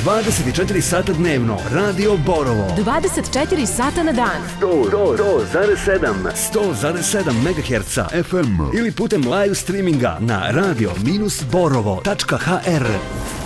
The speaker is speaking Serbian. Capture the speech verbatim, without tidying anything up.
dvadeset četiri sata dnevno. Radio Borovo. dvadeset četiri sata na dan. sto zarez sedam sto zarez sedam megaherca F M ili putem live streaminga na radio borovo tačka h r.